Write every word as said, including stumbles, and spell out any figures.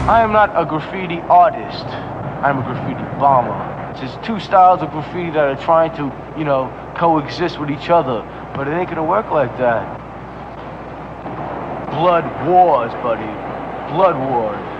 I am not a graffiti artist. I'm a graffiti bomber. It's just two styles of graffiti that are trying to, you know, coexist with each other. But it ain't gonna work like that. Blood wars, buddy. Blood wars.